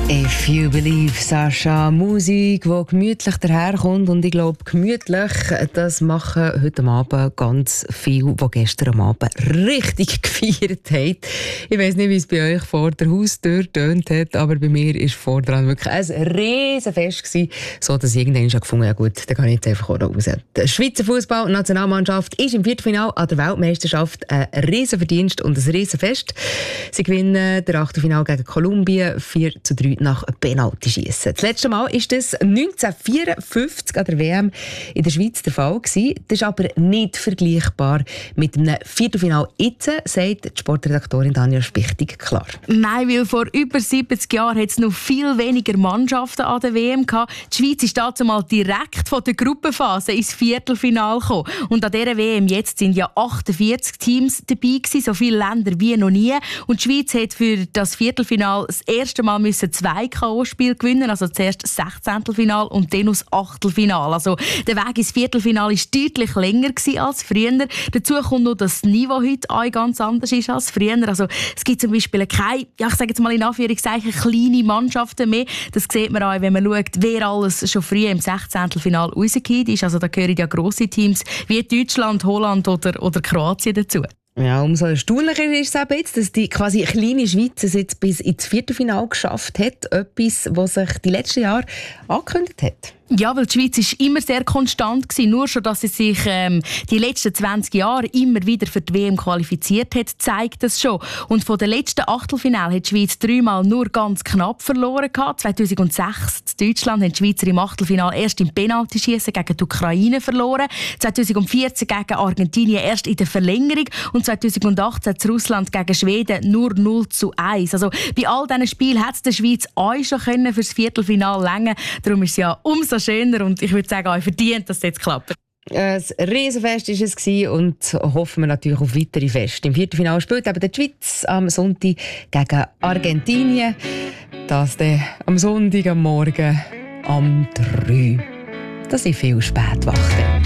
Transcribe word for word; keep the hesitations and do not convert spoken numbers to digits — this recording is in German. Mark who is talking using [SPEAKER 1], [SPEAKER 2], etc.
[SPEAKER 1] If you believe, Sascha, Musik, die gemütlich daherkommt. Und ich glaube, gemütlich, das machen heute Abend ganz viele, die gestern am Abend richtig gefeiert haben. Ich weiss nicht, wie es bei euch vor der Haustür getönt hat, aber bei mir war vor dran wirklich ein Riesenfest gewesen, so dass ich irgendwann schon gefunden habe, ja gut, dann kann ich jetzt einfach auch raus. Die Schweizer Fußball-Nationalmannschaft ist im Viertelfinale an der Weltmeisterschaft ein Riesenverdienst und ein Riesenfest. Sie gewinnen das Achtelfinale gegen Kolumbien vier zu drei nach Penalty-Schiessen. Das letzte Mal war das neunzehnhundertvierundfünfzig an der W M in der Schweiz der Fall gewesen. Das ist aber nicht vergleichbar mit einem Viertelfinale jetzt, sagt die Sportredaktorin Daniel Spichtig klar.
[SPEAKER 2] Nein, weil vor über siebzig Jahren hat es noch viel weniger Mannschaften an der W M gehabt. Die Schweiz ist dazu mal direkt von der Gruppenphase ins Viertelfinale gekommen. Und an dieser W M jetzt sind ja achtundvierzig Teams dabei gewesen, so viele Länder wie noch nie. Und die Schweiz hat für das Viertelfinale das erste Mal müssen zwei K O-Spiele gewinnen, also zuerst das Sechzehntelfinale und dann das Achtelfinale. Also der Weg ins Viertelfinale war deutlich länger als früher. Dazu kommt noch, dass das Niveau heute auch ganz anders ist als früher. Also es gibt zum Beispiel keine, ja, ich sage jetzt mal in Anführungszeichen, kleine Mannschaften mehr. Das sieht man auch, wenn man schaut, wer alles schon früh im Sechzehntelfinale rausgekommen ist. Also da gehören ja grosse Teams wie Deutschland, Holland oder, oder Kroatien dazu.
[SPEAKER 1] Ja, umso erstaunlicher ist es eben jetzt, dass die quasi kleine Schweiz es jetzt bis ins Viertelfinale geschafft hat. Etwas, was sich die letzten Jahre angekündigt hat.
[SPEAKER 2] Ja, weil die Schweiz war immer sehr konstant gewesen. Nur schon, dass sie sich ähm, die letzten zwanzig Jahre immer wieder für die W M qualifiziert hat, zeigt das schon. Und von den letzten Achtelfinalen hat die Schweiz dreimal nur ganz knapp verloren gehabt. zweitausendsechs in Deutschland haben die Schweizer im Achtelfinale erst im Penaltyschiessen gegen die Ukraine verloren. zweitausendvierzehn gegen Argentinien erst in der Verlängerung. Und zweitausendachtzehn in Russland gegen Schweden nur null zu eins. Also bei all diesen Spielen hat es der Schweiz auch schon können für das Viertelfinale reichen. Darum ist es ja umso schöner und ich würde sagen, auch verdient, dass es jetzt klappt.
[SPEAKER 1] Ein Riesenfest war es und hoffen wir natürlich auf weitere Feste. Im Viertelfinale spielt eben die Schweiz am Sonntag gegen Argentinien. Das dann am Sonntag am Morgen um drei. Das sind viele Spätwachen.